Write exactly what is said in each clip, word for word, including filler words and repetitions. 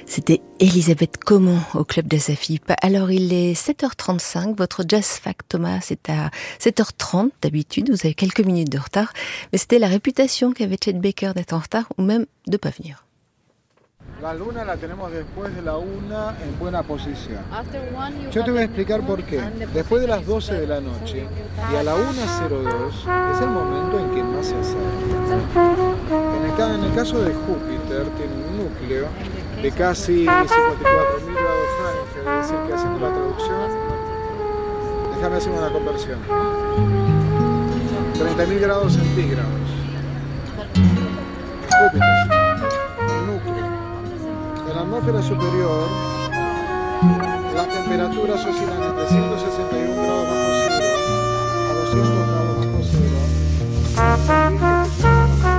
C'était Elisabeth Coman au Club d'Azafip. Alors il est sept heures trente-cinq, votre Jazz Fact Thomas c'est à sept heures trente d'habitude, vous avez quelques minutes de retard, mais c'était la réputation qu'avait Chet Baker d'être en retard ou même de pas venir. La luna la tenemos después de la una en buena posición. Yo te voy a explicar por qué. Después de las doce de la noche y a la una cero dos es el momento en que más se acerca. En el, en el caso de Júpiter tiene un núcleo de casi cincuenta y cuatro mil grados Fahrenheit, es decir que haciendo la traducción, déjame hacer una conversión. treinta mil grados centígrados. Júpiter. En la atmósfera superior, las temperaturas oscilan entre ciento sesenta y uno grados bajo cero a doscientos grados bajo cero.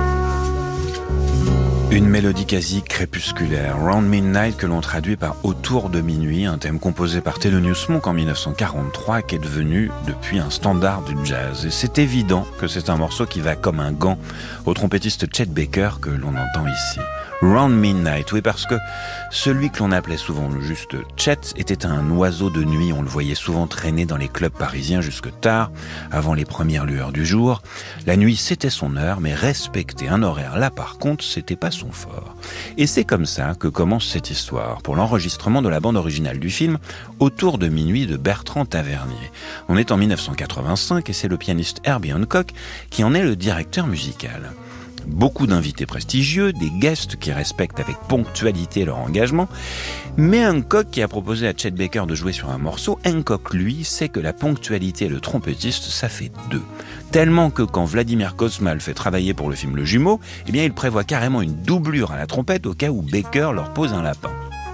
Une mélodie quasi crépusculaire, Round Midnight, que l'on traduit par Autour de minuit, un thème composé par Thelonious Monk en dix-neuf cent quarante-trois, qui est devenu depuis un standard du jazz. Et c'est évident que c'est un morceau qui va comme un gant au trompettiste Chet Baker que l'on entend ici. Round Midnight, oui, parce que celui que l'on appelait souvent juste Chet était un oiseau de nuit. On le voyait souvent traîner dans les clubs parisiens jusque tard, avant les premières lueurs du jour. La nuit, c'était son heure, mais respecter un horaire là, par contre, c'était pas son fort. Et c'est comme ça que commence cette histoire, pour l'enregistrement de la bande originale du film Autour de minuit de Bertrand Tavernier. On est en dix-neuf cent quatre-vingt-cinq et c'est le pianiste Herbie Hancock qui en est le directeur musical. Beaucoup d'invités prestigieux, des guests qui respectent avec ponctualité leur engagement, mais Hancock qui a proposé à Chet Baker de jouer sur un morceau, Hancock lui sait que la ponctualité et le trompettiste ça fait deux. Tellement que quand Vladimir Cosma le fait travailler pour le film Le Jumeau, eh bien il prévoit carrément une doublure à la trompette au cas où Baker leur pose un lapin.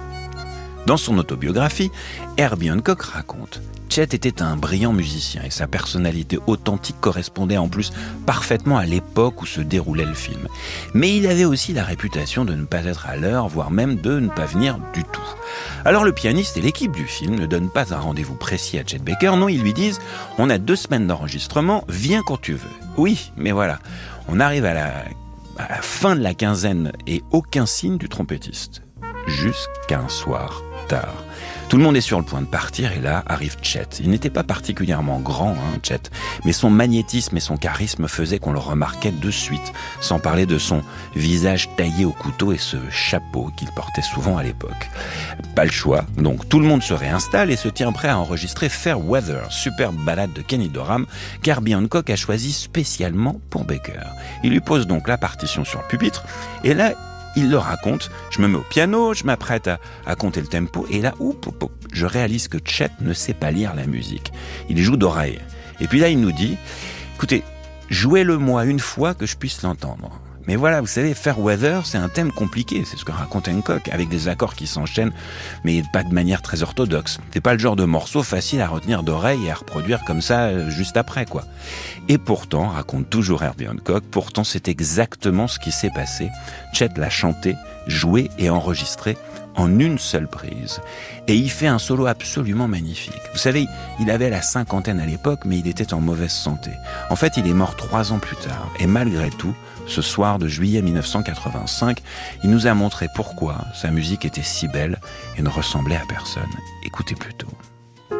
Dans son autobiographie, Herbie Hancock raconte: Chet était un brillant musicien et sa personnalité authentique correspondait en plus parfaitement à l'époque où se déroulait le film. Mais il avait aussi la réputation de ne pas être à l'heure, voire même de ne pas venir du tout. Alors le pianiste et l'équipe du film ne donnent pas un rendez-vous précis à Chet Baker, non, ils lui disent « On a deux semaines d'enregistrement, viens quand tu veux ». Oui, mais voilà, on arrive à la, à la fin de la quinzaine et aucun signe du trompettiste. Jusqu'à un soir tard. Tout le monde est sur le point de partir et là arrive Chet. Il n'était pas particulièrement grand, hein, Chet, mais son magnétisme et son charisme faisaient qu'on le remarquait de suite, sans parler de son visage taillé au couteau et ce chapeau qu'il portait souvent à l'époque. Pas le choix, donc tout le monde se réinstalle et se tient prêt à enregistrer Fair Weather, superbe ballade de Kenny Dorham, qu'Herbie Hancock a choisi spécialement pour Baker. Il lui pose donc la partition sur le pupitre et là, il le raconte, je me mets au piano, je m'apprête à, à compter le tempo, et là, oup, oup, oup, je réalise que Chet ne sait pas lire la musique. Il joue d'oreille. Et puis là, il nous dit, écoutez, jouez-le-moi une fois que je puisse l'entendre. Mais voilà, vous savez, Fairweather, c'est un thème compliqué, c'est ce que raconte Hancock, avec des accords qui s'enchaînent, mais pas de manière très orthodoxe. C'est pas le genre de morceau facile à retenir d'oreille et à reproduire comme ça, euh, juste après, quoi. Et pourtant, raconte toujours Herbie Hancock, pourtant c'est exactement ce qui s'est passé. Chet l'a chanté, joué et enregistré en une seule prise. Et il fait un solo absolument magnifique. Vous savez, il avait la cinquantaine à l'époque, mais il était en mauvaise santé. En fait, il est mort trois ans plus tard. Et malgré tout, ce soir de juillet dix-neuf cent quatre-vingt-cinq, il nous a montré pourquoi sa musique était si belle et ne ressemblait à personne. Écoutez plutôt.